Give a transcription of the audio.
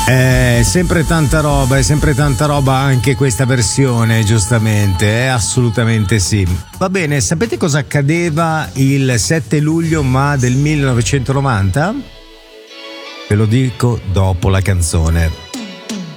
Sempre tanta roba, è sempre tanta roba anche questa versione, giustamente, assolutamente sì. Va bene, sapete cosa accadeva il 7 luglio ma del 1990? Ve lo dico dopo la canzone.